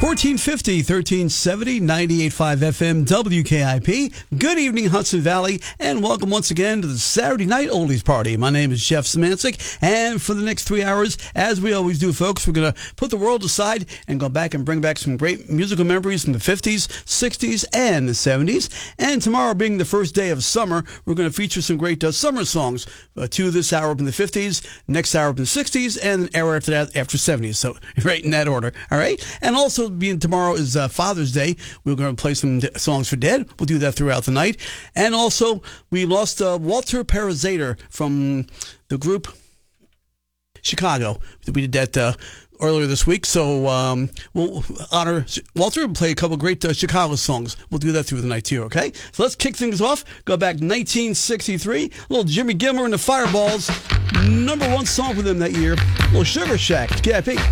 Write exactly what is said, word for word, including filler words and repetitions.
fourteen fifty, thirteen seventy, ninety-eight point five F M, W K I P. Good evening, Hudson Valley, and welcome once again to the Saturday Night Oldies Party. My name is Jeff Szymanczyk, and for the next three hours, as we always do, folks, we're going to put the world aside and go back and bring back some great musical memories from the fifties, sixties, and the seventies. And tomorrow being the first day of summer, we're going to feature some great uh, summer songs. Uh, two this hour up in the fifties, next hour up in the sixties, and an hour after that after seventies. So right in that order, all right? And also being tomorrow is uh, Father's Day. We're going to play some d- songs for Dad. We'll do that throughout the night. And also, we lost uh, Walter Parazater from the group Chicago. We did that uh, earlier this week, so um, we'll honor Walter and play a couple great uh, Chicago songs. We'll do that through the night too, okay? So let's kick things off. Go back to nineteen sixty-three. Little Jimmy Gilmer and the Fireballs. Number one song for them that year. Little Sugar Shack. K I P.